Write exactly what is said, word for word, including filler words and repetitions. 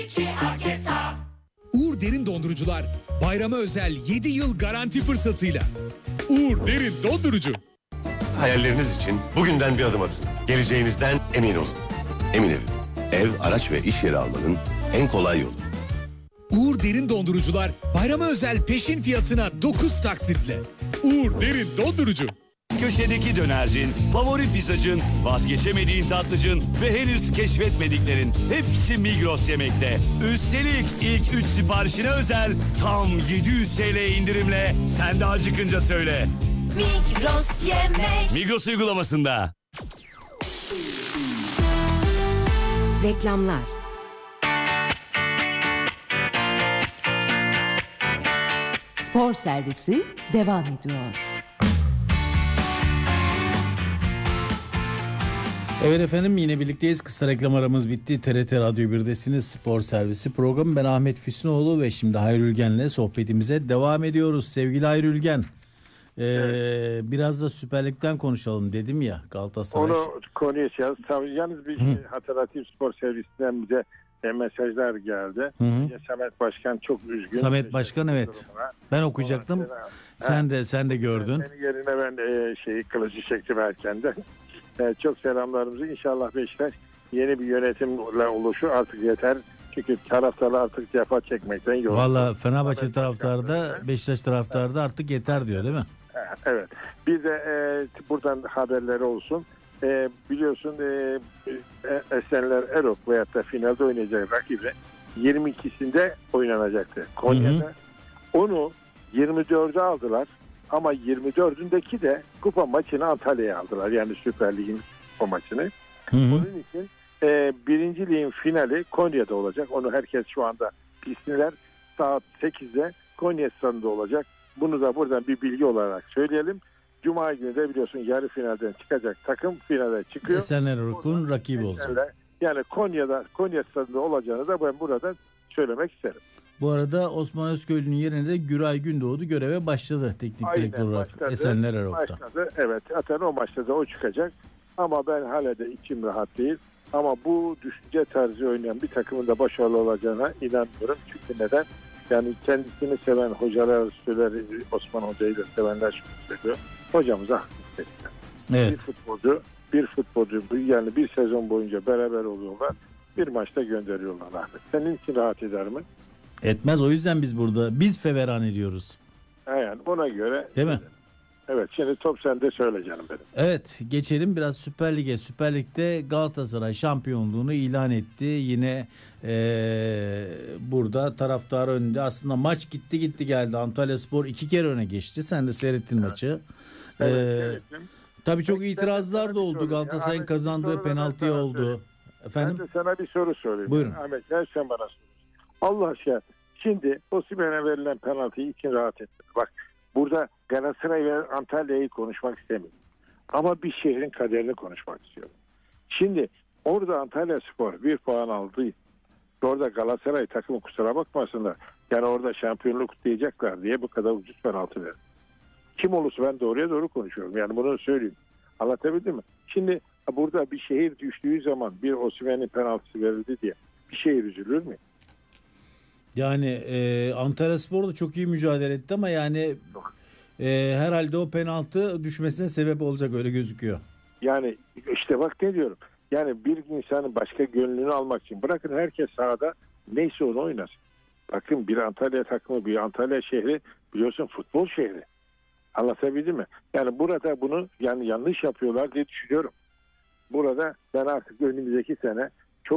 Uğur Derin Dondurucular bayrama özel yedi yıl garanti fırsatıyla. Uğur Derin Dondurucu. Hayalleriniz için bugünden bir adım atın. Geleceğinizden emin olun. Emin Ev. Ev, araç ve iş yeri almanın en kolay yolu. Uğur Derin Dondurucular bayrama özel peşin fiyatına dokuz taksitle. Uğur Derin Dondurucu. Köşedeki dönercin, favori pizzacın, vazgeçemediğin tatlıcın ve henüz keşfetmediklerin hepsi Migros Yemek'te. Üstelik ilk üç siparişine özel tam yedi yüz T L indirimle sen de acıkınca söyle. Migros Yemek. Migros uygulamasında. Reklamlar. Spor servisi devam ediyor. Evet efendim, yine birlikteyiz. Kısa reklam aramız bitti. T R T Radyo birdesiniz. Spor servisi programı. Ben Ahmet Füsunoğlu ve şimdi Hayri Ülgen'le sohbetimize devam ediyoruz. Sevgili Hayri Ülgen, ee, evet. biraz da Süper Lig'den konuşalım dedim ya, Galatasaray. Onu konuşacağız. Tabii yalnız bir şey, hatırlatayım, spor servisinden bize e, mesajlar geldi. Hı-hı. Samet Başkan çok üzgün. Samet Başkan, evet. Durumuna. Ben okuyacaktım. Sonra, sen ha, de sen de gördün. Senin yerine ben e, şeyi kılıcı çektim erkenden. Evet, çok selamlarımızı. İnşallah Beşiktaş yeni bir yönetimle oluşur. Artık yeter. Çünkü taraftarlar artık cefa çekmekten yoruldu. Valla Fenerbahçe taraftarı da Beşiktaş taraftarı da artık yeter diyor, değil mi? Evet. Bir de e, buradan haberleri olsun. E, biliyorsun e, Esenler Erok veyahut da finalde oynayacak rakibi yirmi ikisinde oynanacaktı Konya'da. Hı hı. Onu yirmi dörde aldılar. Ama yirmi dördündeki de kupa maçını Antalya'ya aldılar. Yani Süper Lig'in kupa maçını. Hı hı. Onun için e, birinci ligin finali Konya'da olacak. Onu herkes şu anda bilsinler. Saat sekizde Konya stadında olacak. Bunu da buradan bir bilgi olarak söyleyelim. Cuma günü de biliyorsun yarı finalden çıkacak takım finale çıkıyor. Esenler Erok'un rakibi olacak. Yani Konya'da, Konya stadında olacağını da ben buradan söylemek isterim. Bu arada Osman Özköylü'nün yerine de Güray Gündoğdu göreve başladı teknik Aynen, direktör olarak başladı, Esenler Erok'ta. Başladı. Evet, zaten o maçta da o çıkacak. Ama ben hala da içim rahat değil. Ama bu düşünce tarzı oynayan bir takımın da başarılı olacağına inanmıyorum. Çünkü neden? Yani kendisini seven hocalar söyler, Osman Hoca'yı da sevenler şunu söylüyor. Hocamız haksız. Evet. Bir futbolcu, bir futbolcu yani bir sezon boyunca beraber oluyorlar. Bir maçta gönderiyorlar Ahmet. Senin için rahat eder mi? Etmez, o yüzden biz burada biz feveran ediyoruz. Yani ona göre. Değil mi? Evet, şimdi top sende, söyle canım benim. Evet, geçelim biraz Süper Lig'e. Süper Lig'de Galatasaray şampiyonluğunu ilan etti. Yine ee, burada taraftar önünde. Aslında maç gitti gitti geldi. Antalyaspor iki kere öne geçti. Sen de seyrettin evet. maçı. Evet, ee, tabii çok Peki, itirazlar da oldu. Galatasaray'ın kazandığı penaltıya oldu. Efendim? Ben de sana bir soru sorayım. Buyurun. Ahmet, sen bana soruyorsun. Allah aşkına. Şimdi Osimhen'e verilen penaltıyı için rahat ettim. Bak, burada Galatasaray ve Antalya'yı konuşmak istemiyorum. Ama bir şehrin kaderini konuşmak istiyorum. Şimdi orada Antalyaspor bir puan aldı. Orada Galatasaray takımı kusura bakmasınlar. Yani orada şampiyonluk kutlayacaklar diye bu kadar ucuz penaltı verdi. Kim olursa ben doğruya doğru konuşuyorum. Yani bunu söyleyeyim. Anlatabildim mi? Şimdi burada bir şehir düştüğü zaman bir Osimhen'in penaltısı verildi diye bir şehir üzülür mü? Yani e, Antalyaspor da çok iyi mücadele etti ama yani e, herhalde o penaltı düşmesine sebep olacak, öyle gözüküyor. Yani işte bak ne diyorum. Yani bir insanın başka gönlünü almak için bırakın herkes sahada neyse onu oynasın. Bakın bir Antalya takımı, bir Antalya şehri biliyorsun futbol şehri. Anlatabildim mi? Yani burada bunu yani yanlış yapıyorlar diye düşünüyorum. Burada ben artık önümüzdeki sene